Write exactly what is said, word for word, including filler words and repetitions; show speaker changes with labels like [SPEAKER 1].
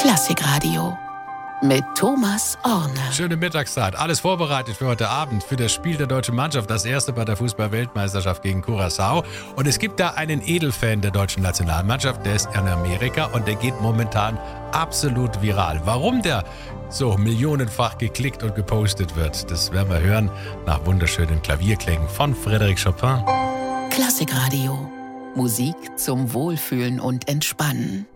[SPEAKER 1] Klassikradio mit Thomas Orne.
[SPEAKER 2] Schöne Mittagszeit. Alles vorbereitet für heute Abend, für das Spiel der deutschen Mannschaft, das erste bei der Fußball-Weltmeisterschaft gegen Curaçao. Und es gibt da einen Edelfan der deutschen Nationalmannschaft, der ist in Amerika und der geht momentan absolut viral. Warum der so millionenfach geklickt und gepostet wird, das werden wir hören nach wunderschönen Klavierklängen von Frédéric Chopin.
[SPEAKER 1] Klassikradio. Musik zum Wohlfühlen und Entspannen.